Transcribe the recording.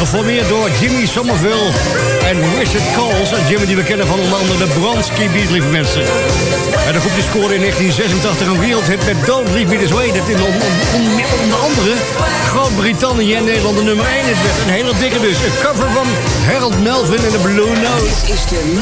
Geformeerd door Jimmy Somerville en Richard Coles. En Jimmy die we kennen van onder andere de Bronski Beat, lieve mensen. En de groep die scoorde in 1986 een wereldhit met Don't Leave Me This Way. Dat in onder andere Groot-Brittannië en Nederland de nummer 1 is. Een hele dikke dus. Een cover van Harold Melvin en de Blue Note.